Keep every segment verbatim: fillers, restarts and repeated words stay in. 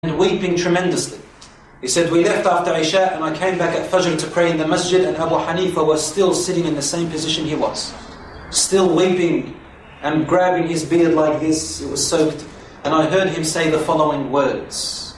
and weeping tremendously. He said, we left after Isha and I came back at Fajr to pray in the masjid, and Abu Hanifa was still sitting in the same position he was. Still weeping and grabbing his beard like this, it was soaked. And I heard him say the following words.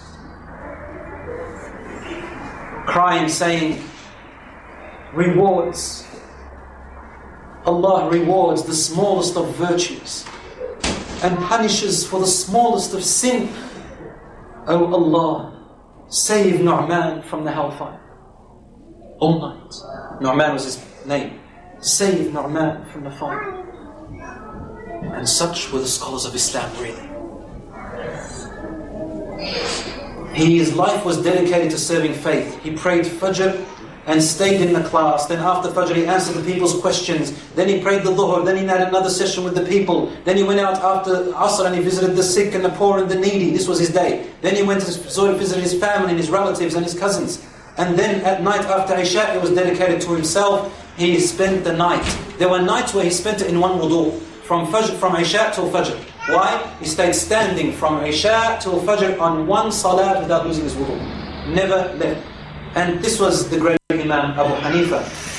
Crying, saying, rewards. Allah rewards the smallest of virtues and punishes for the smallest of sin. O Allah, save Nu'man from the hellfire. All night. Nu'man was his name. Save Nu'man from the fire. And such were the scholars of Islam, really. His life was dedicated to serving faith. He prayed Fajr and stayed in the class. Then after Fajr he answered the people's questions. Then he prayed the Dhuhr. Then he had another session with the people. Then he went out after Asr and he visited the sick and the poor and the needy. This was his day. Then he went to visit his family and his relatives and his cousins. And then at night after Isha, it was dedicated to himself. He spent the night. There were nights where he spent it in one wudu. From Fajr, from Isha till Fajr. Why? He stayed standing from Isha till Fajr on one salat without losing his wudu. Never left. And this was the great Imam Abu Hanifa.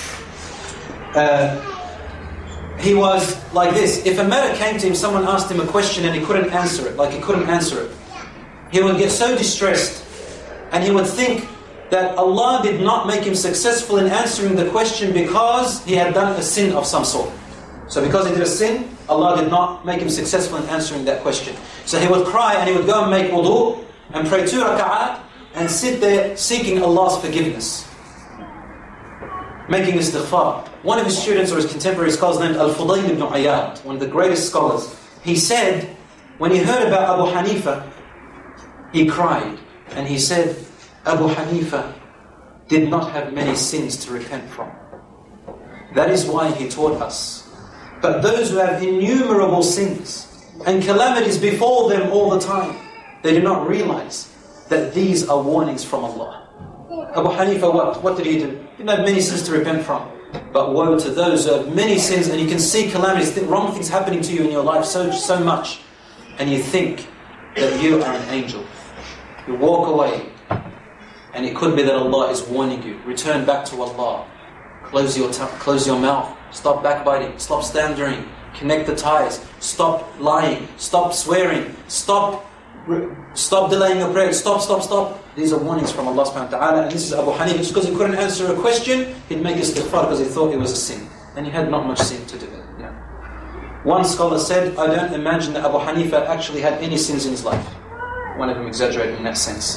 Uh, he was like this. If a matter came to him, someone asked him a question and he couldn't answer it, like he couldn't answer it, he would get so distressed and he would think that Allah did not make him successful in answering the question because he had done a sin of some sort. So because he did a sin, Allah did not make him successful in answering that question. So he would cry and he would go and make wudu and pray two raka'at and sit there seeking Allah's forgiveness, making istighfar. One of his students or his contemporary scholars named Al-Fudayl ibn Iyad, one of the greatest scholars, he said, when he heard about Abu Hanifa, he cried and he said, Abu Hanifa did not have many sins to repent from. That is why he taught us. But those who have innumerable sins and calamities befall them all the time, they do not realize that these are warnings from Allah. Abu Hanifa, what? What did he do? He didn't have many sins to repent from. But woe to those who have many sins and you can see calamities, wrong things happening to you in your life so, so much, and you think that you are an angel. You walk away and it could be that Allah is warning you. Return back to Allah. Close your, t- close your mouth. Stop backbiting. Stop slandering. Connect the ties. Stop lying. Stop swearing. Stop Stop delaying your prayer. Stop, stop, stop. These are warnings from Allah subhanahu wa ta'ala. And this is Abu Hanifa. Just because he couldn't answer a question, he'd make istighfar because he thought it was a sin. And he had not much sin to do it. Yeah. One scholar said, I don't imagine that Abu Hanifa actually had any sins in his life. One of them exaggerated in that sense.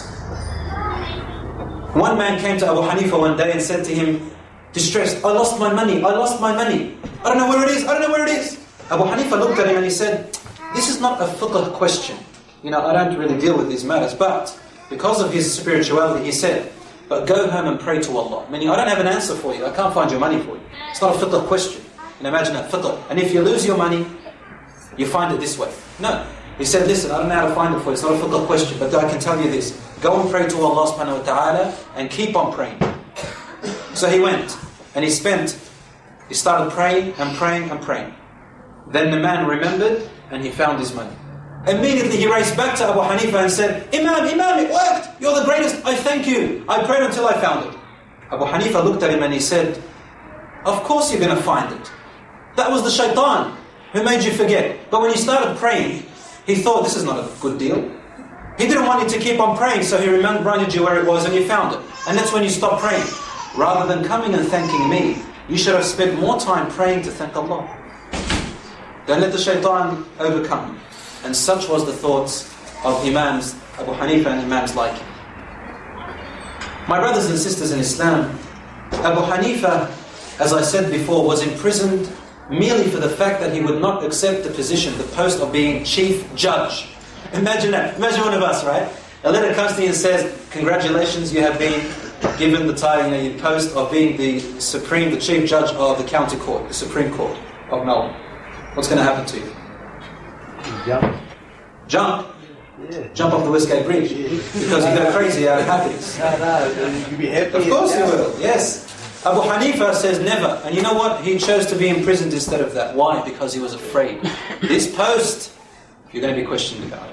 One man came to Abu Hanifa one day and said to him, distressed, I lost my money, I lost my money. I don't know where it is, I don't know where it is. Abu Hanifa looked at him and he said, this is not a fiqh question. You know, I don't really deal with these matters, but because of his spirituality, he said, but go home and pray to Allah. Meaning, I don't have an answer for you, I can't find your money for you. It's not a fiqh question. And imagine that fiqh. And if you lose your money, you find it this way. No. He said, listen, I don't know how to find it for you, it's not a fiqh question, but I can tell you this. Go and pray to Allah subhanahu wa ta'ala and keep on praying. So he went and he spent, he started praying and praying and praying. Then the man remembered and he found his money. Immediately he raced back to Abu Hanifa and said, Imam, Imam, it worked! You're the greatest, I thank you. I prayed until I found it. Abu Hanifa looked at him and he said, of course you're going to find it. That was the shaitan who made you forget. But when you started praying, he thought this is not a good deal. He didn't want you to keep on praying, so he reminded you where it was and you found it. And that's when you stopped praying. Rather than coming and thanking me, you should have spent more time praying to thank Allah. Don't let the shaitan overcome you. And such was the thoughts of Imams, Abu Hanifa and Imams like him. My brothers and sisters in Islam, Abu Hanifa, as I said before, was imprisoned merely for the fact that he would not accept the position, the post of being chief judge. Imagine that. Imagine one of us, right? A letter comes to you and says, congratulations, you have been given the title, you know, your post of being the supreme, the chief judge of the county court, the Supreme Court of Melbourne. What's going to happen to you? Jump. Jump? Yeah. Jump off the Westgate Bridge. Because you go crazy out of happiness. No, no, you'll be happy. Of course you will, yes. Abu Hanifa says never. And you know what? He chose to be imprisoned instead of that. Why? Because he was afraid. This post, you're going to be questioned about it.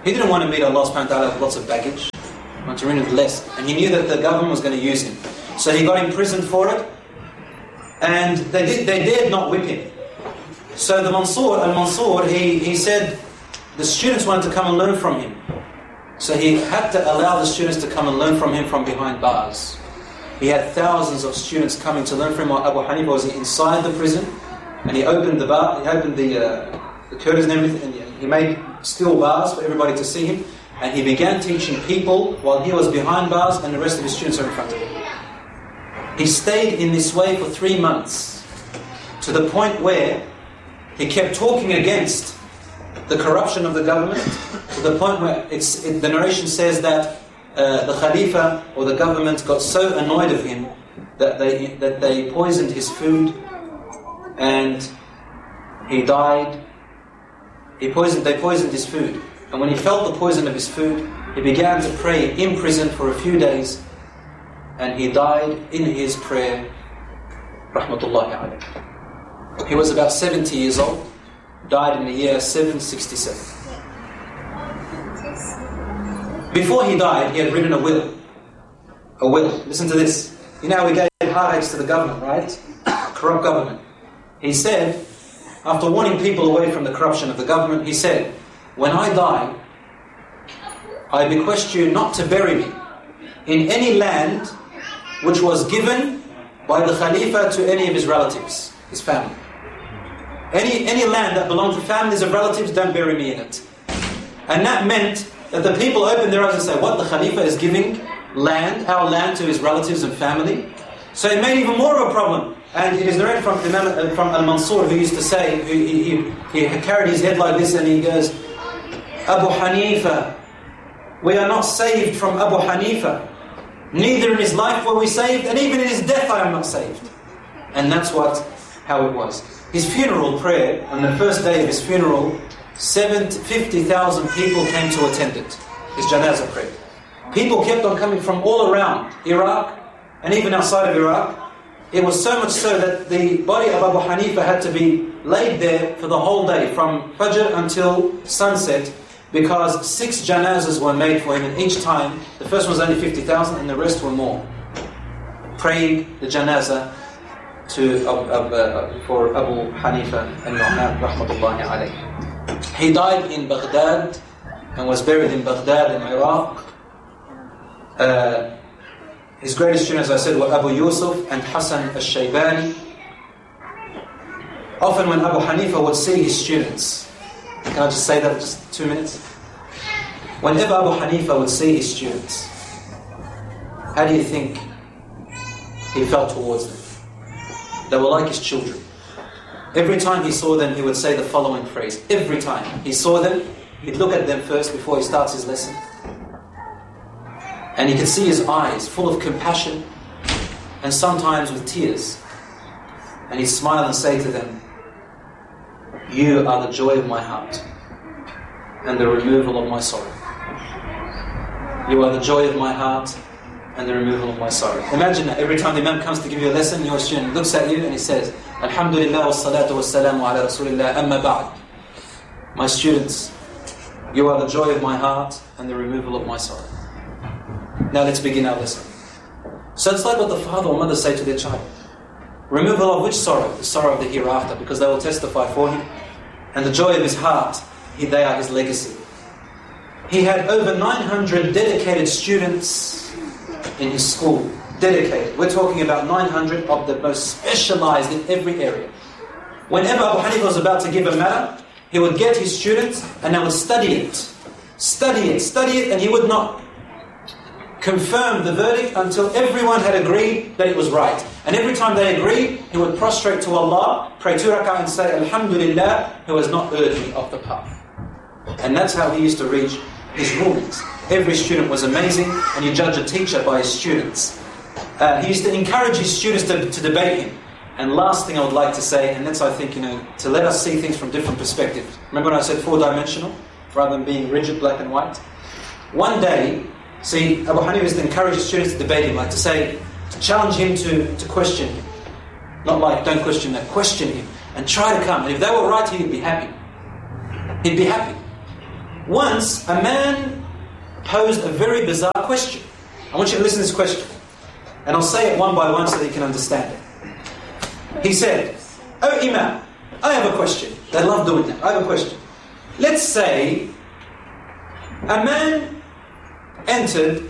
He didn't want to meet Allah subhanahu wa ta'ala with lots of baggage. He wanted to meet with less. And he knew that the government was going to use him. So he got imprisoned for it. And they did, they dared not whip him. So the Mansur, Al-Mansur, he, he said the students wanted to come and learn from him. So he had to allow the students to come and learn from him from behind bars. He had thousands of students coming to learn from him while Abu Hanifa was inside the prison. And he opened the bar, he opened the, uh, the curtains and everything, and he made steel bars for everybody to see him. And he began teaching people while he was behind bars and the rest of his students are in front of him. He stayed in this way for three months, to the point where he kept talking against the corruption of the government, to the point where it's, it, the narration says that uh, the Khalifa or the government got so annoyed of him that they, that they poisoned his food and he died. He poisoned, they poisoned his food. And when he felt the poison of his food, he began to pray in prison for a few days. And he died in his prayer, rahmatullahi alayh. He was about seventy years old, died in the year seven sixty-seven. Before he died, he had written a will. A will. Listen to this. You know how we gave heartaches to the government, right? Corrupt government. He said, after warning people away from the corruption of the government, he said, when I die, I bequest you not to bury me in any land which was given by the Khalifa to any of his relatives, his family. Any, any land that belonged to families of relatives, don't bury me in it. And that meant that the people opened their eyes and said, what, the Khalifa is giving land, our land, to his relatives and family? So it made even more of a problem. And it is narrated from, from Al-Mansur, who used to say, he, he, he carried his head like this and he goes, Abu Hanifa, we are not saved from Abu Hanifa. Neither in his life were we saved, and even in his death I am not saved. And that's what, how it was. His funeral prayer, on the first day of his funeral, fifty thousand people came to attend it. His janazah prayer. People kept on coming from all around Iraq, and even outside of Iraq. It was so much so that the body of Abu Hanifa had to be laid there for the whole day, from Fajr until sunset, because six janazas were made for him, and each time, the first one was only fifty thousand and the rest were more, praying the janazah to, uh, uh, for Abu Hanifa al-Nu'man, rahmatullahi alayh. He died in Baghdad and was buried in Baghdad in Iraq. Uh, his greatest students, as I said, were Abu Yusuf and Hassan al-Shaybani. Often when Abu Hanifa would see his students, can I just say that just two minutes? Whenever Abu Hanifa would see his students, how do you think he felt towards them? They were like his children. Every time he saw them, he would say the following phrase. Every time he saw them, he'd look at them first before he starts his lesson. And he could see his eyes full of compassion and sometimes with tears. And he'd smile and say to them, you are the joy of my heart and the removal of my sorrow. You are the joy of my heart and the removal of my sorrow. Imagine that every time the Imam comes to give you a lesson, your student looks at you and he says, Alhamdulillah wa salatu wa salamu ala Rasulillah amma ba'd. My students, you are the joy of my heart and the removal of my sorrow. Now let's begin our lesson. So it's like what the father or mother say to their child. Removal of which sorrow? The sorrow of the hereafter, because they will testify for him. And the joy of his heart, he, they are his legacy. He had over nine hundred dedicated students in his school. Dedicated. We're talking about nine hundred of the most specialized in every area. Whenever Abu Hanifa was about to give a matter, he would get his students and they would study it. Study it, study it, and he would not confirm the verdict until everyone had agreed that it was right. And every time they agreed, he would prostrate to Allah, pray two rak'ah and say, Alhamdulillah, who has not erred me off the path. And that's how he used to reach his rulings. Every student was amazing, and you judge a teacher by his students. Uh, he used to encourage his students to, to debate him. And last thing I would like to say, and that's, I think, you know, to let us see things from different perspectives. Remember when I said four-dimensional, rather than being rigid, black and white? One day, see, Abu Hanifa used to encourage his students to debate him, like to say, to challenge him to, to question him. Not like, don't question that, question him. And try to come. And if they were right, he'd be happy. He'd be happy. Once a man posed a very bizarre question. I want you to listen to this question. And I'll say it one by one so that you can understand it. He said, "Oh Imam, I have a question." They love doing that. I have a question. Let's say a man entered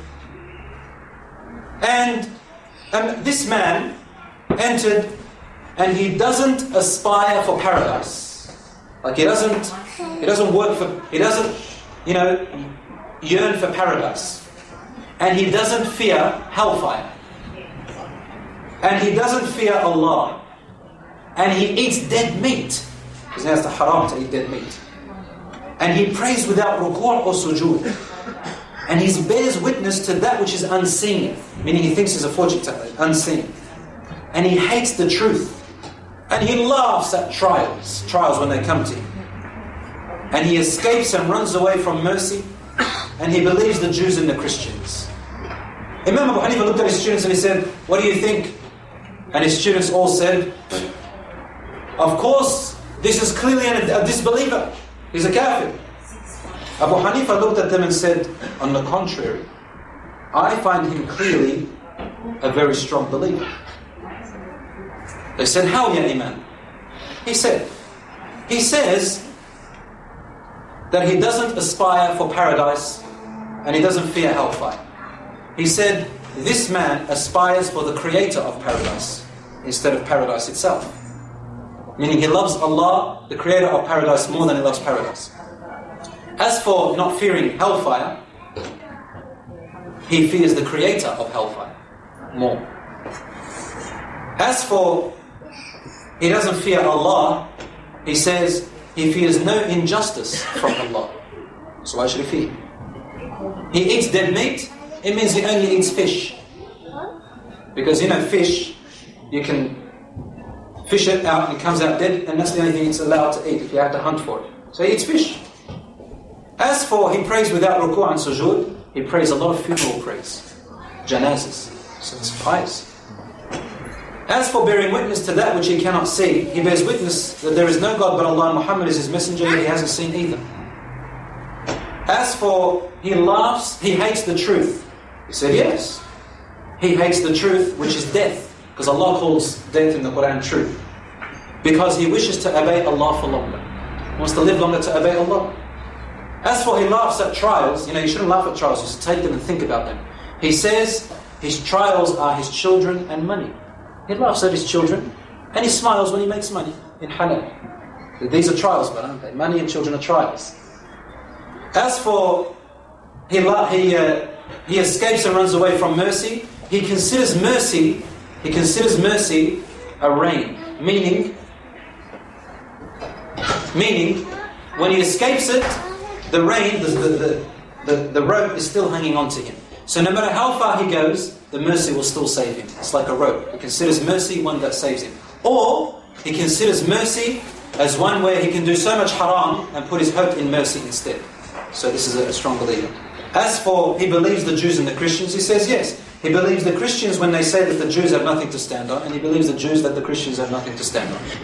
and um, this man entered and he doesn't aspire for paradise. Like he doesn't he doesn't work for he doesn't, you know, yearn for paradise. And he doesn't fear hellfire. And he doesn't fear Allah. And he eats dead meat. Because now it's the haram to eat dead meat. And he prays without ruku' or sujood. And he bears witness to that which is unseen. Meaning he thinks he's a fortune teller, unseen. And he hates the truth. And he laughs at trials, trials when they come to him. And he escapes and runs away from mercy. And he believes the Jews and the Christians. Imam Abu Hanifa looked at his students and he said, "What do you think?" And his students all said, "Of course, this is clearly a disbeliever. He's a kafir." Abu Hanifa looked at them and said, "On the contrary, I find him clearly a very strong believer." They said, "How, ya Imam?" He said, he says that he doesn't aspire for paradise and he doesn't fear hellfire. He said, this man aspires for the creator of paradise instead of paradise itself. Meaning he loves Allah, the creator of paradise, more than he loves paradise. As for not fearing hellfire, he fears the creator of hellfire more. As for he doesn't fear Allah, he says he fears no injustice from Allah. So why should he fear? He eats dead meat, it means he only eats fish. Because you know fish, you can fish it out and it comes out dead, and that's the only thing it's allowed to eat if you have to hunt for it. So he eats fish. As for he prays without ruku' and sujood, he prays a lot of funeral prayers, janazas. So it's pious. As for bearing witness to that which he cannot see, he bears witness that there is no God but Allah and Muhammad is his messenger, yet he hasn't seen either. As for he laughs, he hates the truth. He said yes. He hates the truth, which is death. Because Allah calls death in the Quran truth. Because he wishes to obey Allah for longer. He wants to live longer to obey Allah. As for he laughs at trials, you know, you shouldn't laugh at trials, you should take them and think about them. He says his trials are his children and money. He laughs at his children and he smiles when he makes money in halal. These are trials, but aren't they? Money and children are trials. As for he, he, uh, he escapes and runs away from mercy, he considers mercy, he considers mercy a rain. Meaning, meaning, when he escapes it, the rain, the, the, the, the rope is still hanging on to him. So no matter how far he goes, the mercy will still save him. It's like a rope. He considers mercy one that saves him. Or he considers mercy as one where he can do so much haram and put his hope in mercy instead. So this is a strong believer. As for he believes the Jews and the Christians, he says yes. He believes the Christians when they say that the Jews have nothing to stand on, and he believes the Jews that the Christians have nothing to stand on.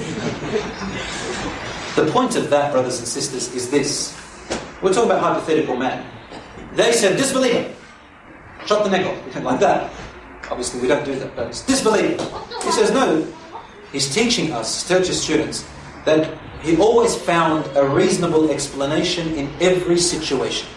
The point of that, brothers and sisters, is this. We're talking about hypothetical man. They said, disbeliever. Chop the neck off. Like that. Obviously we don't do that, but it's disbeliever. He says no. He's teaching us, teach his students, that he always found a reasonable explanation in every situation.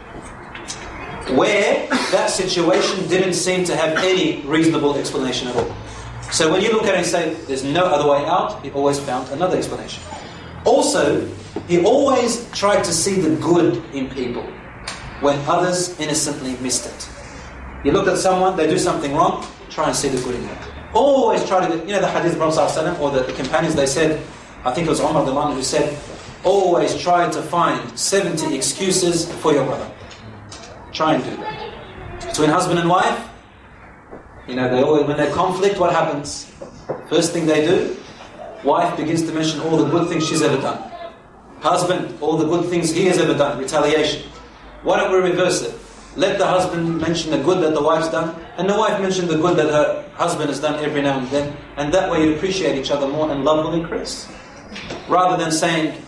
Where that situation didn't seem to have any reasonable explanation at all. So when you look at it and say, there's no other way out, he always found another explanation. Also, he always tried to see the good in people when others innocently missed it. You look at someone, they do something wrong, try and see the good in them. Always try to, you know the hadith of Prophet ﷺ, or the, the companions, they said, I think it was Umar the one who said, always try to find seventy excuses for your brother. Try and do that. Between husband and wife, you know, they always, when they conflict, what happens? First thing they do, wife begins to mention all the good things she's ever done. Husband, all the good things he has ever done, retaliation. Why don't we reverse it? Let the husband mention the good that the wife's done, and the wife mention the good that her husband has done every now and then, and that way you appreciate each other more and love will increase. Rather than saying,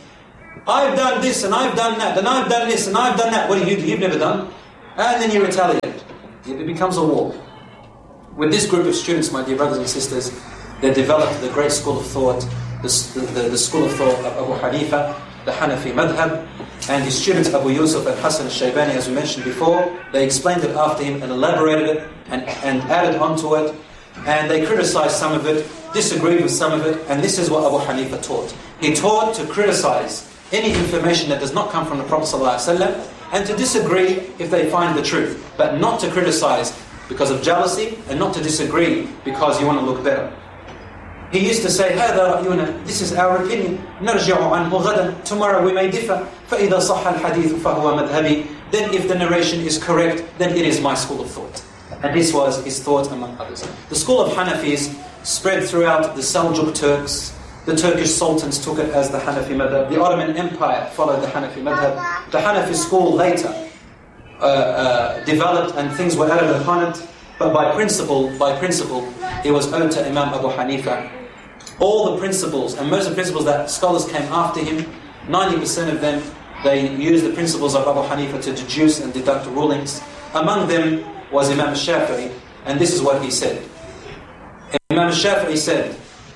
I've done this and I've done that and I've done this and I've done that. What do you do? You've never done. And then you retaliate. It becomes a war. With this group of students, my dear brothers and sisters, they developed the great school of thought, the, the, the school of thought of Abu Hanifa, the Hanafi madhab, and his students Abu Yusuf and Hassan al-Shaybani, as we mentioned before. They explained it after him and elaborated it and, and added onto it, and they criticized some of it, disagreed with some of it, and this is what Abu Hanifa taught. He taught to criticize any information that does not come from the Prophet ﷺ, and to disagree if they find the truth, but not to criticize because of jealousy, and not to disagree because you want to look better. He used to say, هذا رأينا, this is our opinion, نرجع عنه غدا, tomorrow we may differ, فإذا صح الحديث فهو مذهبي, then if the narration is correct, then it is my school of thought. And this was his thought among others. The school of Hanafis spread throughout the Seljuk Turks. The Turkish sultans took it as the Hanafi madhab. The Ottoman Empire followed the Hanafi madhab. The Hanafi school later uh, uh, developed and things were added upon it. But by principle, by principle, it was owed to Imam Abu Hanifa. All the principles, and most of the principles that scholars came after him, ninety percent of them, they used the principles of Abu Hanifa to deduce and deduct rulings. Among them was Imam Shafi'i, and this is what he said. Imam Shafi'i said,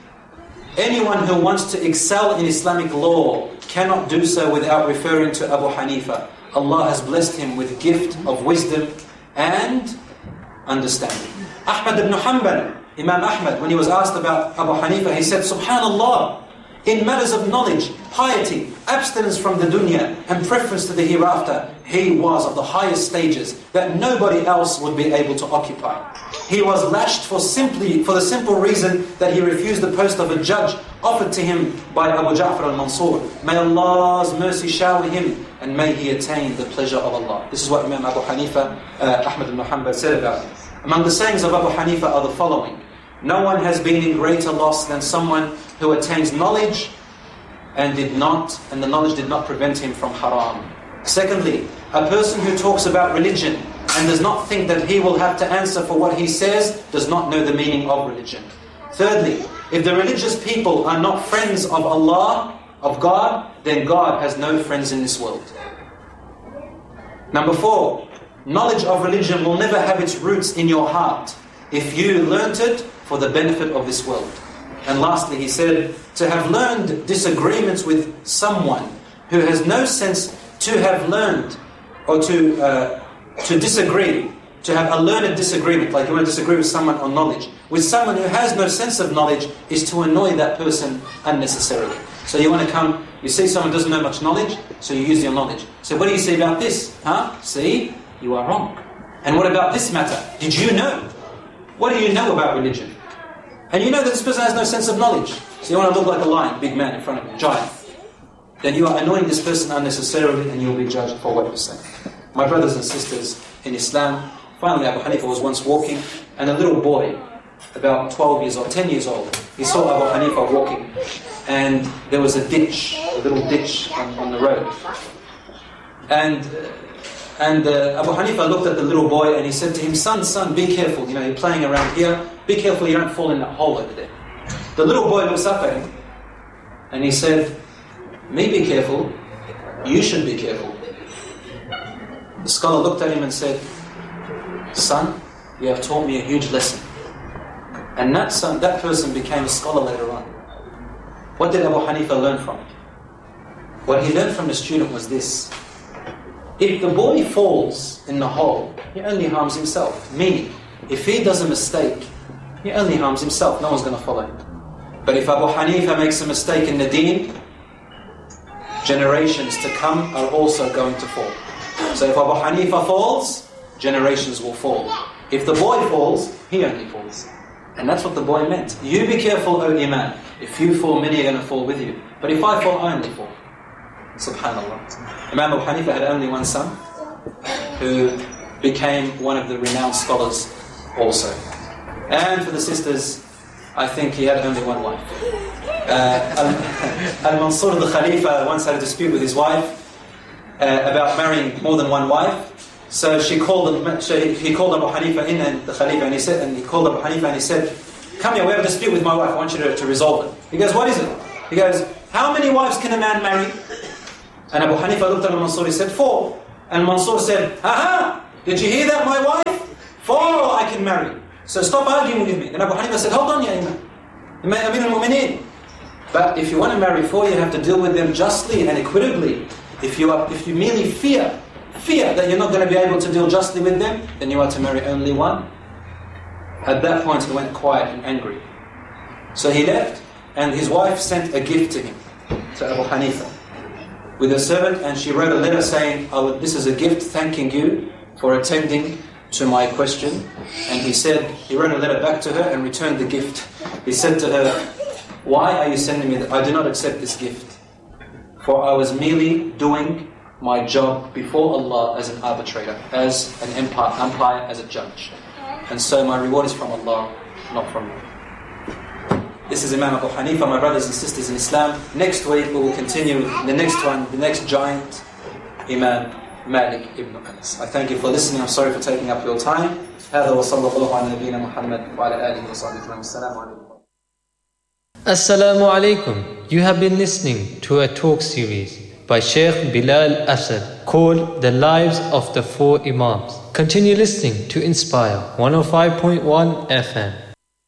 anyone who wants to excel in Islamic law cannot do so without referring to Abu Hanifa. Allah has blessed him with gift of wisdom and understanding. Ahmad ibn Hanbal, Imam Ahmad, when he was asked about Abu Hanifa, he said, Subhanallah, in matters of knowledge, piety, abstinence from the dunya, and preference to the hereafter, he was of the highest stages that nobody else would be able to occupy. He was lashed for simply for the simple reason that he refused the post of a judge offered to him by Abu Ja'far al-Mansur. May Allah's mercy shower him, and may he attain the pleasure of Allah. This is what Imam Abu Hanifa, uh, Ahmad ibn Hanbal said about him. Among the sayings of Abu Hanifa are the following. No one has been in greater loss than someone who attains knowledge and did not, and the knowledge did not prevent him from haram. Secondly, a person who talks about religion and does not think that he will have to answer for what he says does not know the meaning of religion. Thirdly, if the religious people are not friends of Allah, of God, then God has no friends in this world. Number four, knowledge of religion will never have its roots in your heart if you learnt it for the benefit of this world. And lastly, he said, to have learned disagreements with someone who has no sense, to have learned or to uh, to disagree, to have a learned disagreement, like you want to disagree with someone on knowledge, with someone who has no sense of knowledge, is to annoy that person unnecessarily. So you want to come, you see someone doesn't know much knowledge, so you use your knowledge. So what do you say about this? Huh? See? You are wrong. And what about this matter? Did you know? What do you know about religion? And you know that this person has no sense of knowledge. So you want to look like a lion, big man in front of you, giant. Then you are annoying this person unnecessarily, and you'll be judged for what you say. My brothers and sisters in Islam, finally Abu Hanifa was once walking, and a little boy, about twelve years old, ten years old, he saw Abu Hanifa walking, and there was a ditch, a little ditch on, on the road. And and uh, Abu Hanifa looked at the little boy and he said to him, son, son, be careful, you know, you're playing around here, be careful you don't fall in that hole over there. The little boy looks up at him, and he said, me be careful, you should be careful. The scholar looked at him and said, son, you have taught me a huge lesson. And that son, that person became a scholar later on. What did Abu Hanifa learn from it? What he learned from the student was this. If the boy falls in the hole, he only harms himself. Meaning, if he does a mistake, he only harms himself. No one's going to follow him. But if Abu Hanifa makes a mistake in the deen, generations to come are also going to fall. So if Abu Hanifa falls, generations will fall. If the boy falls, he only falls. And that's what the boy meant. You be careful, O Imam. If you fall, many are going to fall with you. But if I fall, I only fall. Subhanallah. Imam Abu Hanifa had only one son, who became one of the renowned scholars also. And for the sisters, I think he had only one wife. Uh, Al-Mansur the Khalifa once had a dispute with his wife uh, about marrying more than one wife. So she called him, so he called Abu Hanifa in, and the Khalifa, and he said, and he called Abu Hanifa and he said, come here, we have a dispute with my wife, I want you to, to resolve it. He goes, what is it? He goes, how many wives can a man marry? And Abu Hanifa looked at Al-Mansur, he said, four. And Mansur said, aha, did you hear that, my wife? Four I can marry. So stop arguing with me. Then Abu Hanifa said, hold on, Ya Imam. Amir al-Mu'mineen. But if you want to marry four, you have to deal with them justly and equitably. If you are, if you merely fear, fear that you're not going to be able to deal justly with them, then you are to marry only one. At that point, he went quiet and angry. So he left, and his wife sent a gift to him, to Abu Hanifa, with a servant, and she wrote a letter saying, I would, this is a gift thanking you for attending to my question. And he said, he wrote a letter back to her and returned the gift. He said to her, why are you sending me that? I do not accept this gift. For I was merely doing my job before Allah as an arbitrator, as an empire, umpire, as a judge. And so my reward is from Allah, not from you. This is Imam Abu Hanifa, my brothers and sisters in Islam. Next week we will continue with the next one, the next giant, Imam Malik ibn Anas. I thank you for listening. I'm sorry for taking up your time. هذا وصلى الله على نبينا محمد وعلى آله وصحبه وسلم. السلام عليكم. Assalamu alaikum. You have been listening to a talk series by Sheikh Bilal Asad called The Lives of the Four Imams. Continue listening to Inspire one oh five point one F M.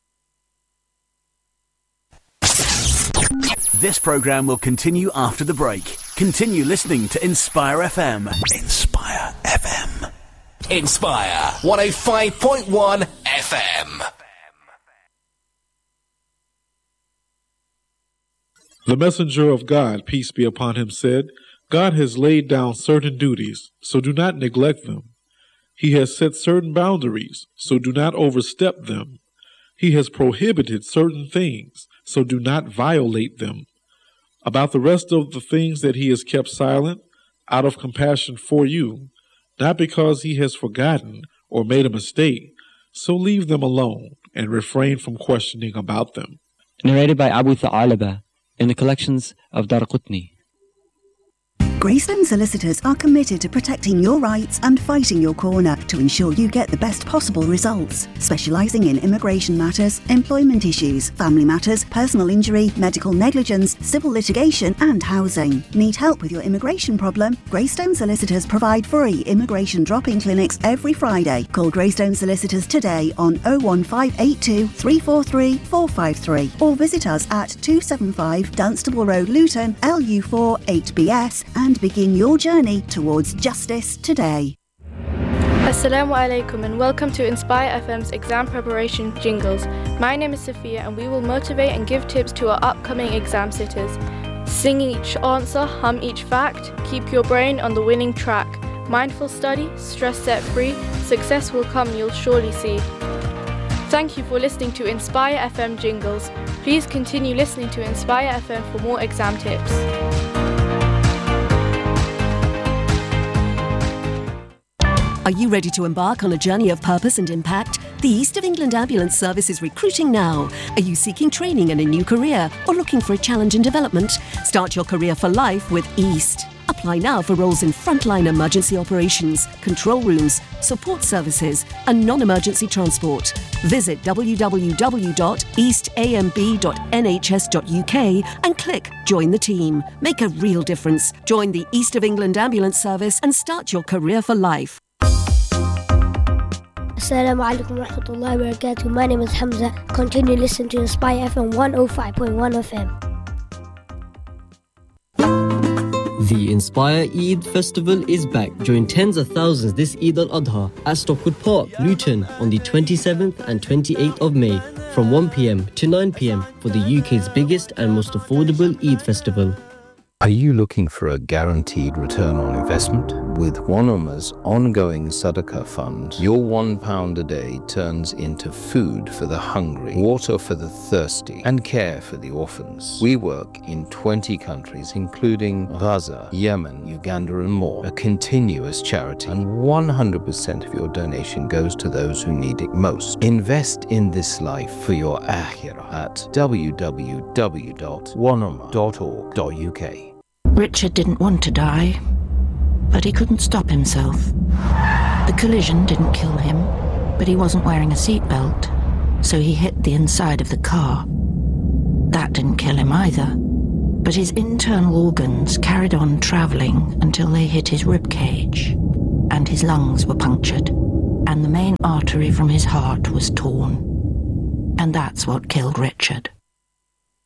This program will continue after the break. Continue listening to Inspire F M. Inspire F M. Inspire one oh five point one F M. The messenger of God, peace be upon him, said, God has laid down certain duties, so do not neglect them. He has set certain boundaries, so do not overstep them. He has prohibited certain things, so do not violate them. About the rest of the things that he has kept silent, out of compassion for you, not because he has forgotten or made a mistake, so leave them alone and refrain from questioning about them. Narrated by Abu Tha'alaba in the collections of Darqutni. Greystone Solicitors are committed to protecting your rights and fighting your corner to ensure you get the best possible results. Specialising in immigration matters, employment issues, family matters, personal injury, medical negligence, civil litigation and housing. Need help with your immigration problem? Greystone Solicitors provide free immigration drop-in clinics every Friday. Call Greystone Solicitors today on oh one five eight two, three four three, four five three or visit us at two seventy-five Dunstable Road, Luton, L U four eight B S and and begin your journey towards justice today. Assalamu alaikum and welcome to Inspire F M's exam preparation jingles. My name is Sophia and we will motivate and give tips to our upcoming exam sitters. Sing each answer, hum each fact, keep your brain on the winning track. Mindful study, stress set free, success will come, you'll surely see. Thank you for listening to Inspire F M jingles. Please continue listening to Inspire F M for more exam tips. Are you ready to embark on a journey of purpose and impact? The East of England Ambulance Service is recruiting now. Are you seeking training in a new career or looking for a challenge in development? Start your career for life with East. Apply now for roles in frontline emergency operations, control rooms, support services and non-emergency transport. Visit w w w dot east a m b dot n h s dot u k and click Join the Team. Make a real difference. Join the East of England Ambulance Service and start your career for life. Assalamu alaikum wa rahmatullahi wa barakatuh. My name is Hamza. Continue listening to Inspire F M one oh five point one F M. The Inspire Eid Festival is back. Join tens of thousands this Eid al-Adha at Stockwood Park, Luton on the twenty-seventh and twenty-eighth of May from one p m to nine p m for the U K's biggest and most affordable Eid festival. Are you looking for a guaranteed return on investment? With One Ummah's ongoing Sadaqah fund, your one pound a day turns into food for the hungry, water for the thirsty, and care for the orphans. We work in twenty countries, including Gaza, Yemen, Uganda, and more. A continuous charity, and one hundred percent of your donation goes to those who need it most. Invest in this life for your akhirah at w w w dot one ummah dot org dot u k. Richard didn't want to die, but he couldn't stop himself. The collision didn't kill him, but he wasn't wearing a seatbelt, so he hit the inside of the car. That didn't kill him either, But his internal organs carried on travelling until they hit his rib cage, and his lungs were punctured, and the main artery from his heart was torn. And that's what killed Richard.